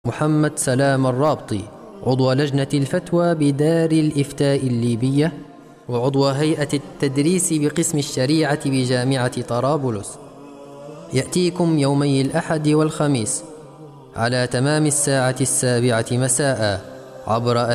محمد سلام الرابطي، عضو لجنة الفتوى بدار الإفتاء الليبية وعضو هيئة التدريس بقسم الشريعة بجامعة طرابلس، يأتيكم يومي الأحد والخميس على تمام الساعة 7 مساء عبر